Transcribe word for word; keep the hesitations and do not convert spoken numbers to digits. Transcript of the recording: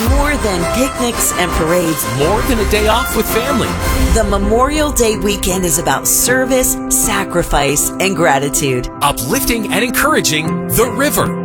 More than picnics and parades. More than a day off with family. The Memorial Day weekend is about service, sacrifice, and gratitude. Uplifting and encouraging the river.